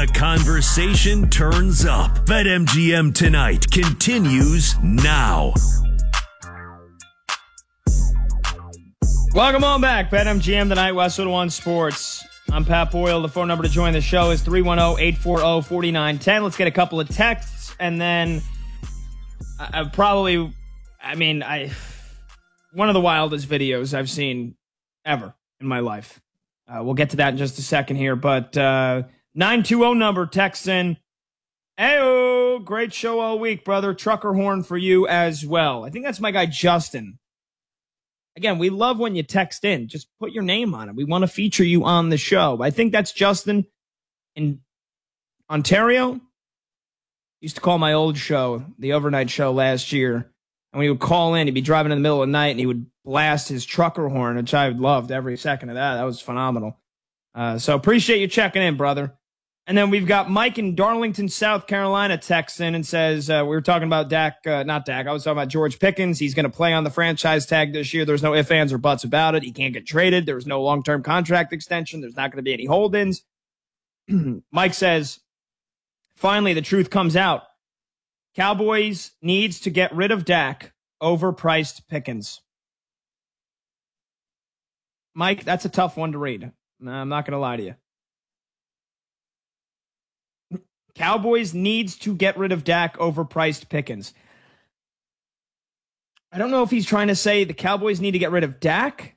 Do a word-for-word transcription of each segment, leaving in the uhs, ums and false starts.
The conversation turns up. BetMGM Tonight continues now. Welcome on back. BetMGM Tonight, Westwood One Sports. I'm Pat Boyle. The phone number to join the show is three one zero, eight four zero, four nine one zero. Let's get a couple of texts, and then I, I probably, I mean, I one of the wildest videos I've seen ever in my life. Uh, we'll get to that in just a second here, but uh, nine two zero number texts in. Heyo, great show all week, brother. Trucker horn for you as well. I think that's my guy, Justin. Again, we love when you text in. Just put your name on it. We want to feature you on the show. I think that's Justin in Ontario. Used to call my old show, the overnight show last year. And when he would call in, he'd be driving in the middle of the night and he would blast his trucker horn, which I loved every second of that. That was phenomenal. Uh, so appreciate you checking in, brother. And then we've got Mike in Darlington, South Carolina, texts in and says, uh, we were talking about Dak, uh, not Dak, I was talking about George Pickens. He's going to play on the franchise tag this year. There's no ifs, ands, or buts about it. He can't get traded. There's no long-term contract extension. There's not going to be any hold-ins. Mike says, finally, the truth comes out. Cowboys needs to get rid of Dak, overpriced Pickens. Mike, that's a tough one to read. I'm not going to lie to you. Cowboys needs to get rid of Dak, overpriced Pickens. I don't know if he's trying to say the Cowboys need to get rid of Dak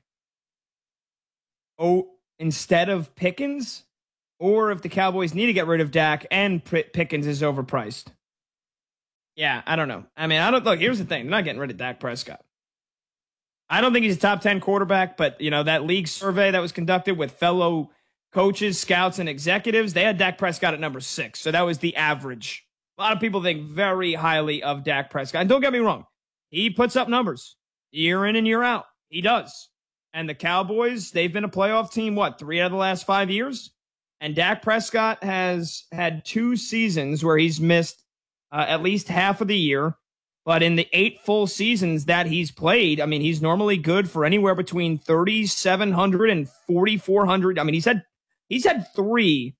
oh, instead of Pickens, or if the Cowboys need to get rid of Dak and P- Pickens is overpriced. Yeah, I don't know. I mean, I don't look. Here's the thing: they're not getting rid of Dak Prescott. I don't think he's a top ten quarterback, but you know that league survey that was conducted with fellow coaches, scouts, and executives, they had Dak Prescott at number six. So that was the average. A lot of people think very highly of Dak Prescott. And don't get me wrong. He puts up numbers year in and year out. He does. And the Cowboys, they've been a playoff team, what, three out of the last five years? And Dak Prescott has had two seasons where he's missed uh, at least half of the year. But in the eight full seasons that he's played, I mean, he's normally good for anywhere between thirty-seven hundred and forty-four hundred. I mean, he's had He's had three.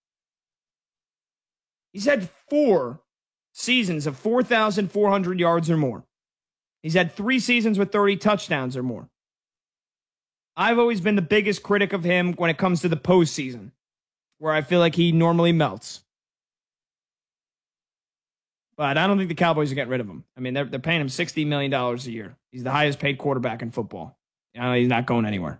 He's had four seasons of four thousand four hundred yards or more. He's had three seasons with thirty touchdowns or more. I've always been the biggest critic of him when it comes to the postseason, where I feel like he normally melts. But I don't think the Cowboys are getting rid of him. I mean, they're, they're paying him sixty million dollars a year. He's the highest paid quarterback in football. You know, he's not going anywhere.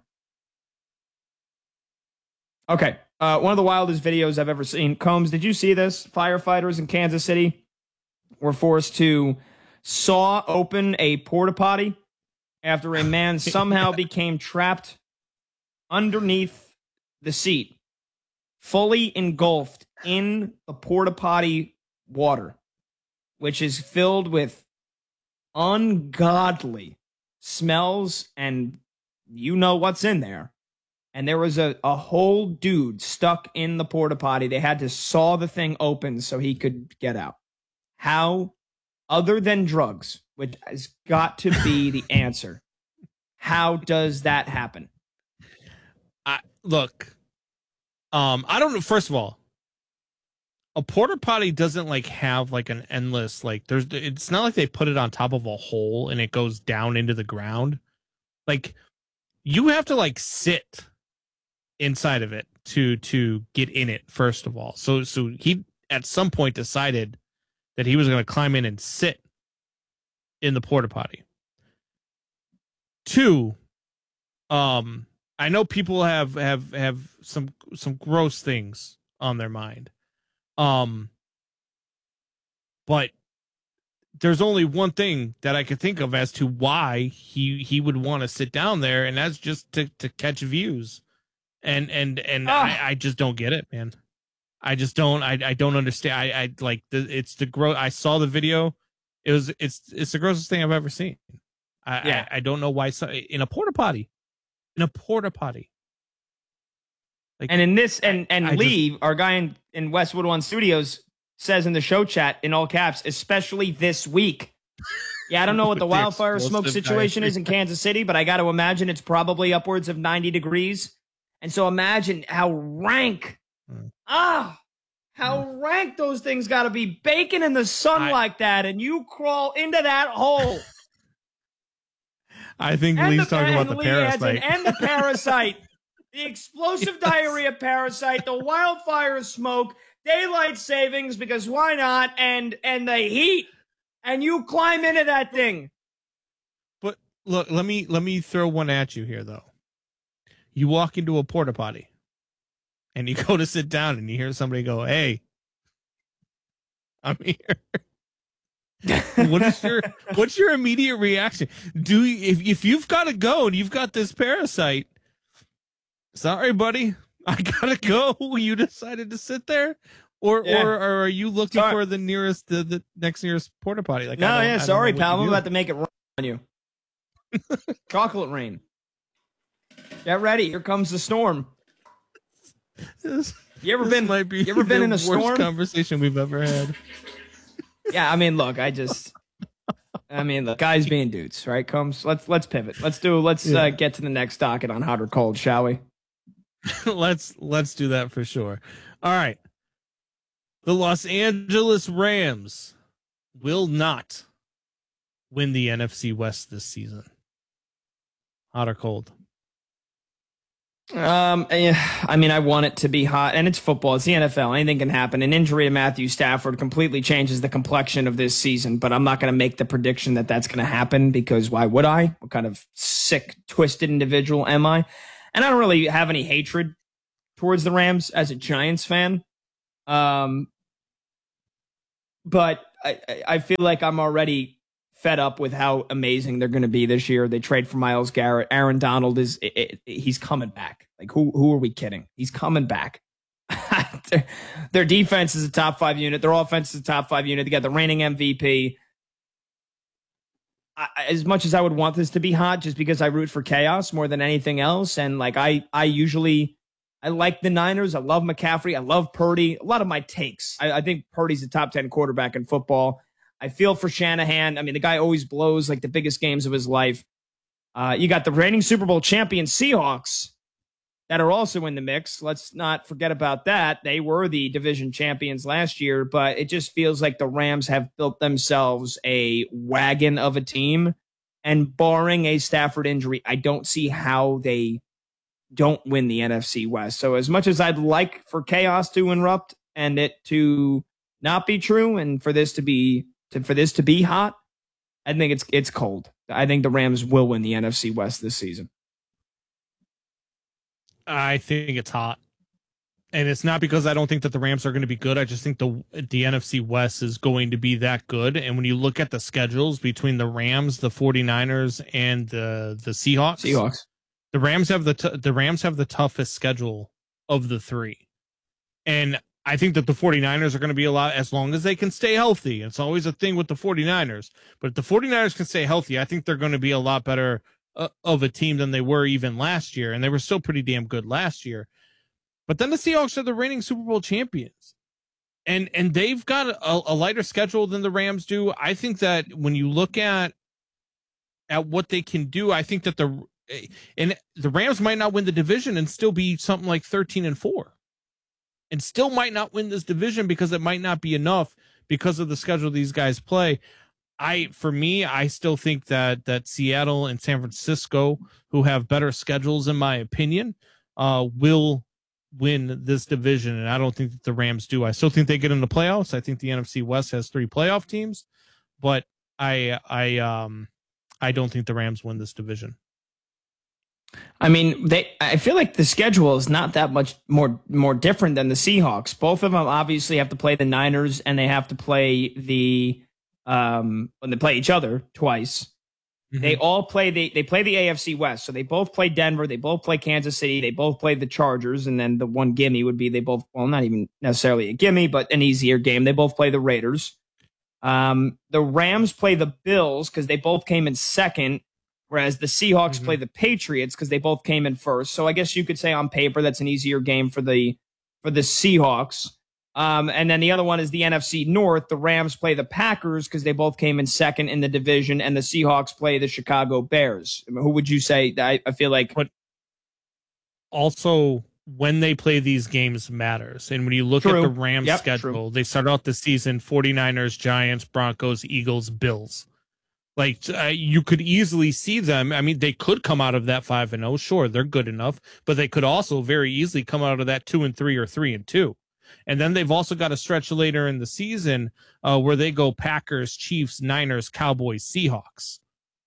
Okay, uh, one of the wildest videos I've ever seen. Combs, did you see this? Firefighters in Kansas City were forced to saw open a porta potty after a man somehow became trapped underneath the seat, fully engulfed in the porta potty water, which is filled with ungodly smells, and you know what's in there. And there was a, a whole dude stuck in the porta potty. They had to saw the thing open so he could get out. How, other than drugs, which has got to be the answer, how does that happen? I, look, um, I don't know. First of all, a porta potty doesn't like have like an endless, like there's, it's not like they put it on top of a hole and it goes down into the ground. Like you have to like sit inside of it to to get in it, first of all. So so he at some point decided that he was going to climb in and sit in the porta potty. Two, um, I know people have have have some some gross things on their mind, um, but there's only one thing that I could think of as to why he he would want to sit down there, and that's just to to catch views. And and and oh. I, I just don't get it, man. I just don't. I, I don't understand. I, I like the. It's the gross. I saw the video. It was. It's it's the grossest thing I've ever seen. I yeah. I, I don't know why. So, in a porta potty, in a porta potty. Like, and in this, and and I, I Lee, just, our guy in in Westwood One Studios, says in the show chat in all caps, especially this week. Yeah, I don't know what the wildfire smoke situation is in Kansas City, but I got to imagine it's probably upwards of ninety degrees. And so imagine how rank, mm. ah, how think those things got to be baking in the sun I, like that, and you crawl into that hole. I think and Lee's the, talking about the Lee parasite. Adds, and the parasite. The explosive yes. diarrhea parasite, the wildfire smoke, daylight savings, because why not, and and the heat, and you climb into that thing. But look, let me let me throw one at you here, though. You walk into a porta potty, and you go to sit down, and you hear somebody go, "Hey, I'm here." what is your what's your immediate reaction? Do you, if if you've got to go and you've got this parasite? Sorry, buddy, I gotta go. You decided to sit there, or yeah. or, or are you looking sorry. for the nearest, the, the next nearest porta potty? Like, no, yeah, sorry, pal. I'm about to make it rain on you. Chocolate rain. Get ready. Here comes the storm. This, you ever this been? Might be you ever been in a storm? Worst conversation we've ever had. Yeah, I mean, look, I just. I mean, the guys being dudes, right? Comes. Let's let's pivot. Let's do. Let's yeah. uh, get to the next docket on hot or cold, shall we? let's let's do that for sure. All right. The Los Angeles Rams will not win the N F C West this season. Hot or cold? Um, I mean, I want it to be hot, and it's football. It's the N F L. Anything can happen. An injury to Matthew Stafford completely changes the complexion of this season, but I'm not going to make the prediction that that's going to happen, because why would I? What kind of sick, twisted individual am I? And I don't really have any hatred towards the Rams as a Giants fan. Um, but I, I feel like I'm already fed up with how amazing they're going to be this year. They trade for Myles Garrett. Aaron Donald is it, it, he's coming back. Like, who who are we kidding? He's coming back. their, their defense is a top five unit. Their offense is a top five unit. They got the reigning M V P. I, as much as I would want this to be hot, just because I root for chaos more than anything else, and like I, I usually, I like the Niners. I love McCaffrey. I love Purdy. A lot of my takes. I, I think Purdy's a top ten quarterback in football. I feel for Shanahan. I mean, the guy always blows like the biggest games of his life. Uh, you got the reigning Super Bowl champion Seahawks that are also in the mix. Let's not forget about that. They were the division champions last year, but it just feels like the Rams have built themselves a wagon of a team. And barring a Stafford injury, I don't see how they don't win the N F C West. So as much as I'd like for chaos to erupt and it to not be true, and for this to be to, for this to be hot, I think it's it's cold. I think the Rams will win the N F C West this season. I think it's hot. And it's not because I don't think that the Rams are going to be good. I just think the the N F C West is going to be that good. And when you look at the schedules between the Rams, the 49ers, and the the Seahawks, Seahawks, the Rams have the t- the Rams have the toughest schedule of the three. And I think that the 49ers are going to be a lot, as long as they can stay healthy. It's always a thing with the 49ers. But if the 49ers can stay healthy, I think they're going to be a lot better uh, of a team than they were even last year. And they were still pretty damn good last year. But then the Seahawks are the reigning Super Bowl champions. And and they've got a, a lighter schedule than the Rams do. I think that when you look at at what they can do, I think that the and the Rams might not win the division and still be something like thirteen and four. And still might not win this division because it might not be enough because of the schedule these guys play. I, for me, I still think that that Seattle and San Francisco, who have better schedules, in my opinion, uh, will win this division. And I don't think that the Rams do. I still think they get in the playoffs. I think the N F C West has three playoff teams, but I, I, um, I don't think the Rams win this division. I mean, they. I feel like the schedule is not that much more more different than the Seahawks. Both of them obviously have to play the Niners, and they have to play the um when they play each other twice. Mm-hmm. They all play the they play the A F C West, so they both play Denver, they both play Kansas City, they both play the Chargers, and then the one gimme would be they both well not even necessarily a gimme, but an easier game. They both play the Raiders. Um, the Rams play the Bills because they both came in second. Whereas the Seahawks mm-hmm. play the Patriots because they both came in first. So I guess you could say on paper that's an easier game for the for the Seahawks. Um, and then the other one is the N F C North. The Rams play the Packers because they both came in second in the division, and the Seahawks play the Chicago Bears. Who would you say? I, I feel like. But also, when they play these games matters. And when you look True. at the Rams Yep, schedule, true. they start out the season forty-niners, Giants, Broncos, Eagles, Bills. Like, uh, you could easily see them. I mean, they could come out of that five and oh. Sure, they're good enough, but they could also very easily come out of that two and three or three and two. And then they've also got a stretch later in the season uh, where they go Packers, Chiefs, Niners, Cowboys, Seahawks.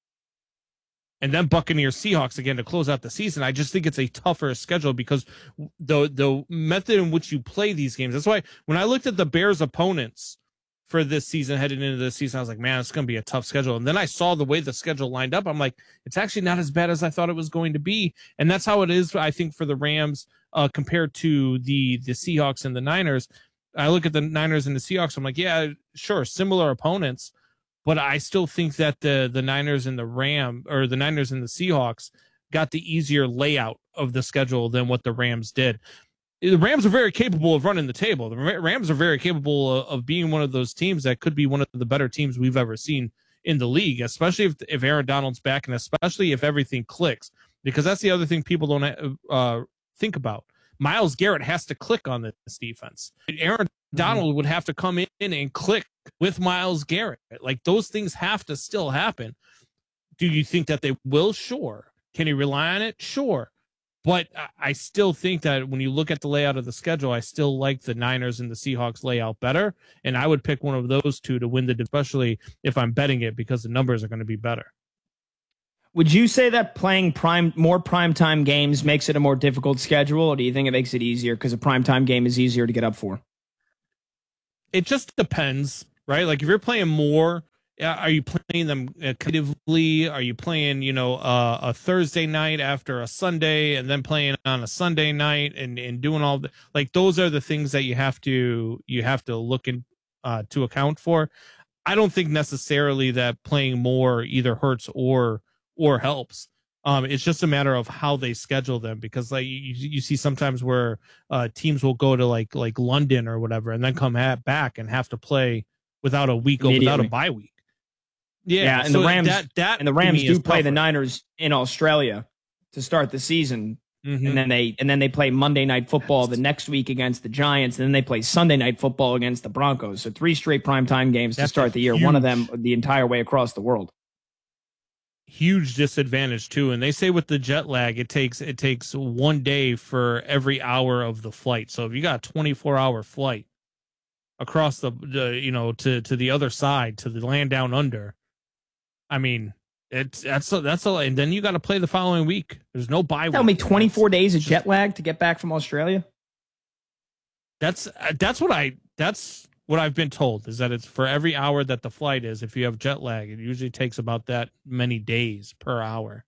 And then Buccaneers, Seahawks again to close out the season. I just think it's a tougher schedule because the the method in which you play these games. That's why when I looked at the Bears' opponents for this season, heading into this season, I was like, man, it's going to be a tough schedule. And then I saw the way the schedule lined up. I'm like, it's actually not as bad as I thought it was going to be. And that's how it is, I think, for the Rams uh, compared to the the Seahawks and the Niners. I look at the Niners and the Seahawks. I'm like, yeah, sure, similar opponents. But I still think that the the Niners and the Ram or the Niners and the Seahawks got the easier layout of the schedule than what the Rams did. The Rams are very capable of running the table. The Rams are very capable of, of being one of those teams that could be one of the better teams we've ever seen in the league, especially if if Aaron Donald's back and especially if everything clicks. Because that's the other thing people don't uh, think about. Myles Garrett has to click on this defense. Aaron Donald would have to come in and click with Myles Garrett. Like, those things have to still happen. Do you think that they will? Sure. Can you rely on it? Sure. But I still think that when you look at the layout of the schedule, I still like the Niners and the Seahawks layout better. And I would pick one of those two to win the, especially if I'm betting it, because the numbers are going to be better. Would you say that playing prime more primetime games makes it a more difficult schedule, or do you think it makes it easier because a primetime game is easier to get up for? It just depends, right? Like, if you're playing more, are you playing them collectively? Are you playing, you know, uh, a Thursday night after a Sunday and then playing on a Sunday night and, and doing all the, like, those are the things that you have to, you have to look in, uh, to account for. I don't think necessarily that playing more either hurts or, or helps. Um, it's just a matter of how they schedule them, because like you, you see sometimes where uh, teams will go to like like London or whatever and then come at, back and have to play without a week or without a bye week. Yeah, yeah and so the Rams that, that and the Rams do play tougher. the Niners in Australia to start the season, mm-hmm. and then they and then they play Monday Night Football the next week against the Giants, and then they play Sunday Night Football against the Broncos. So three straight primetime games That's to start the year. huge. One of them the entire way across the world. Huge disadvantage too, and they say with the jet lag, it takes it takes one day for every hour of the flight. So if you got a twenty-four hour flight across the, the you know to to the other side, to the land down under, I mean, it's that's a, that's a, and then you got to play the following week. There's no bye week. Tell me, twenty-four days of jet lag to get back from Australia. That's that's what I that's. What I've been told is that it's for every hour that the flight is. If you have jet lag, it usually takes about that many days per hour.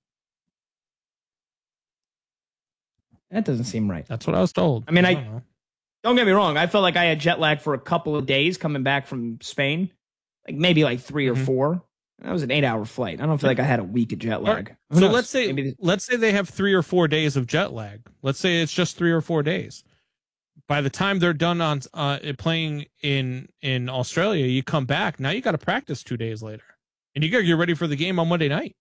That doesn't seem right. That's what I was told. I mean, I, I don't, don't get me wrong. I felt like I had jet lag for a couple of days coming back from Spain, like maybe like three mm-hmm. or four. That was an eight-hour flight. I don't feel like I had a week of jet lag. Right. Who So knows? let's say Maybe let's say they have three or four days of jet lag. Let's say it's just three or four days. By the time they're done on uh, playing in in Australia, you come back. Now you got to practice two days later, and you got to get ready for the game on Monday night.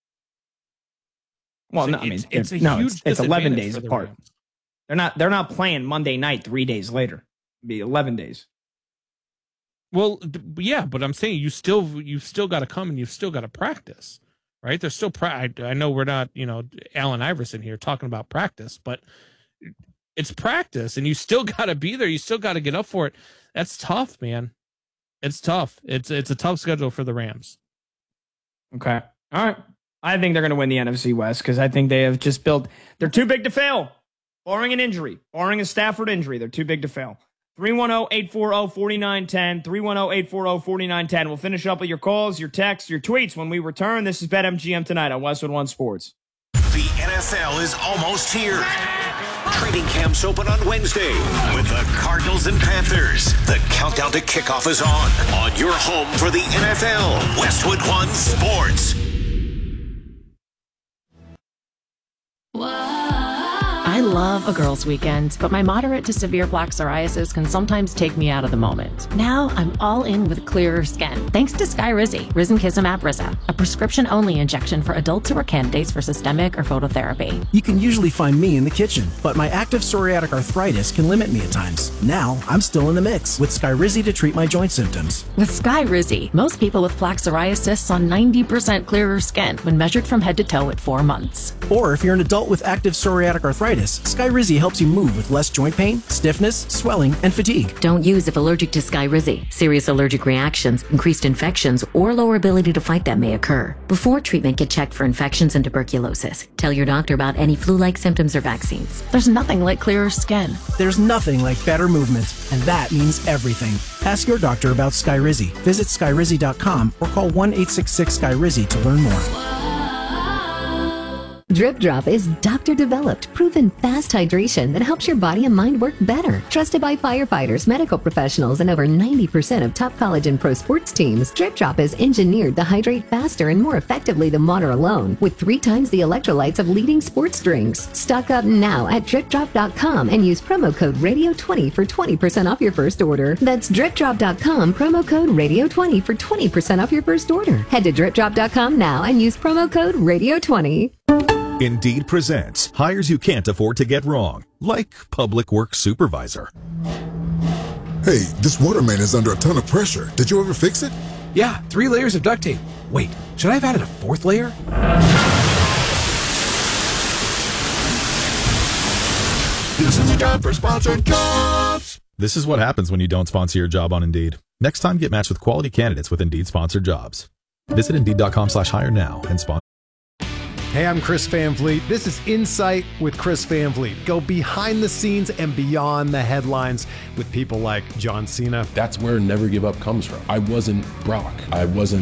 Well, so no, I mean, it's, it's a no, huge it's, it's eleven disadvantage days for the apart. Rams. They're not they're not playing Monday night three days later. It'd be eleven days. Well, yeah, but I'm saying you still you've still got to come and you've still got to practice, right? There's still pra- I, I know we're not, you know, Allen Iverson here talking about practice, but it's practice, and you still got to be there. You still got to get up for it. That's tough, man. It's tough. It's it's a tough schedule for the Rams. Okay. All right. I think they're going to win the N F C West because I think they have just built. They're too big to fail, barring an injury, barring a Stafford injury. They're too big to fail. three one zero, eight four zero, four nine one zero. three one zero, eight four zero, four nine one zero. We'll finish up with your calls, your texts, your tweets when we return. This is BetMGM tonight on Westwood One Sports. The N F L is almost here. Training camps open on Wednesday with the Cardinals and Panthers. The countdown to kickoff is on. On your home for the N F L, Westwood One Sports. I love a girls' weekend, but my moderate to severe plaque psoriasis can sometimes take me out of the moment. Now I'm all in with clearer skin, thanks to Skyrizi, Risankizumab Riza, a prescription-only injection for adults who are candidates for systemic or phototherapy. You can usually find me in the kitchen, but my active psoriatic arthritis can limit me at times. Now I'm still in the mix with Skyrizi to treat my joint symptoms. With Skyrizi, most people with plaque psoriasis saw ninety percent clearer skin when measured from head to toe at four months. Or if you're an adult with active psoriatic arthritis, Skyrizi helps you move with less joint pain, stiffness, swelling, and fatigue. Don't use if allergic to Skyrizi. Serious allergic reactions, increased infections, or lower ability to fight them may occur. Before treatment, get checked for infections and tuberculosis. Tell your doctor about any flu-like symptoms or vaccines. There's nothing like clearer skin. There's nothing like better movement, and that means everything. Ask your doctor about Skyrizi. Visit Skyrizi dot com or call one eight six six Skyrizi to learn more. Drip Drop is doctor-developed, proven fast hydration that helps your body and mind work better. Trusted by firefighters, medical professionals, and over ninety percent of top college and pro sports teams, Drip Drop is engineered to hydrate faster and more effectively than water alone, with three times the electrolytes of leading sports drinks. Stock up now at drip drop dot com and use promo code radio twenty for twenty percent off your first order. That's drip drop dot com, promo code radio twenty for twenty percent off your first order. Head to drip drop dot com now and use promo code radio twenty. Indeed presents hires you can't afford to get wrong, like public works supervisor. Hey, this water main is under a ton of pressure. Did you ever fix it? Yeah, three layers of duct tape. Wait, should I have added a fourth layer? This is a job for sponsored jobs. This is what happens when you don't sponsor your job on Indeed. Next time, get matched with quality candidates with Indeed sponsored jobs. Visit Indeed dot com slash hire now and sponsor. Hey, I'm Chris Van Vliet. This is Insight with Chris Van Vliet. Go behind the scenes and beyond the headlines with people like John Cena. That's where Never Give Up comes from. I wasn't Brock. I wasn't